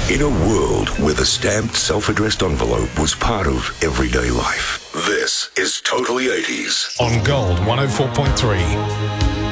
In a world where the stamped self-addressed envelope was part of everyday life, this is Totally 80s. On Gold 104.3.